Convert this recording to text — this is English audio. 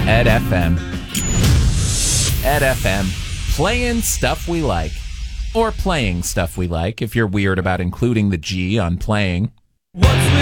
Ed FM. Ed FM. Playing stuff we like. Or playing stuff we like, if you're weird about including the G on playing. What's